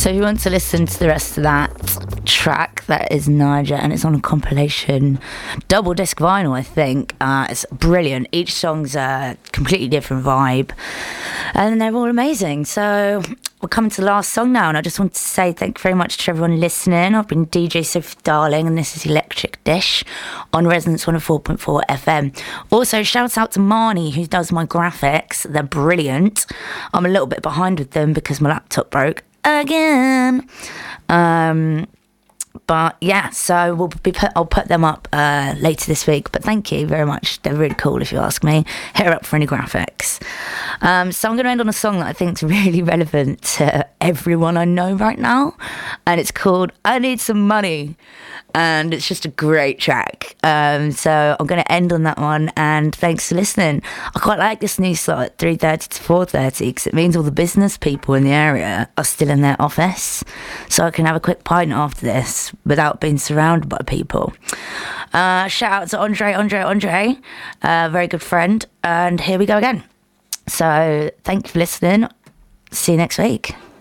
So if you want to listen to the rest of that track, that is Naija, and it's on a compilation double disc vinyl, I think. It's brilliant. Each song's a completely different vibe, and they're all amazing. So we're coming to the last song now, and I just want to say thank you very much to everyone listening. I've been DJ Sophie Darling, and this is Electric Dish on Resonance 104.4 FM. Also, shout out to Marnie, who does my graphics. They're brilliant. I'm a little bit behind with them because my laptop broke again. But yeah, so I'll put them up later this week. But thank you very much. They're really cool, if you ask me. Hit her up for any graphics. So I'm going to end on a song that I think is really relevant to everyone I know right now, and it's called "I Need Some Money," and it's just a great track. So I'm going to end on that one, and thanks for listening. I quite like this new slot at 3:30 to 4:30 because it means all the business people in the area are still in their office, so I can have a quick pint after this without being surrounded by people. Shout out to Andre, very good friend, and here we go again. So thank you for listening. See you next week.